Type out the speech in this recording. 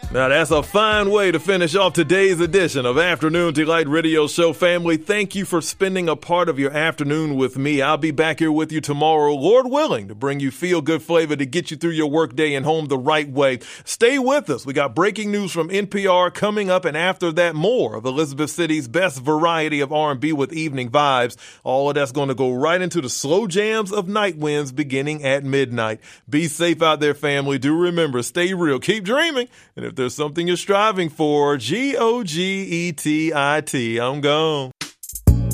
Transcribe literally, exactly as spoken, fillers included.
Now, that's a fine way to finish off today's edition of Afternoon Delight Radio Show. Family, thank you for spending a part of your afternoon with me. I'll be back here with you tomorrow, Lord willing, to bring you feel-good flavor to get you through your workday and home the right way. Stay with us. We got breaking news from N P R coming up, and after that, more of Elizabeth City's best variety of R and B with evening vibes. All of that's going to go right into the slow jams of Night Winds beginning at midnight. Be safe out there, family. Do remember, stay real, keep dreaming, and if there's something you're striving for, G O G E T I T. I'm gone.